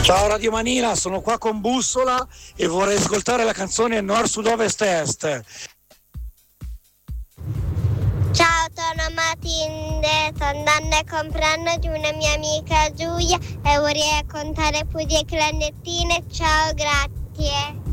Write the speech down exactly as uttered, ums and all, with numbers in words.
Ciao Radio Manila, sono qua con Bussola e vorrei ascoltare la canzone Nord, Sud, Ovest, Est. Ciao, sono Matilde, sto andando al compleanno di una mia amica Giulia e vorrei raccontare pure clandestine. Ciao, grazie.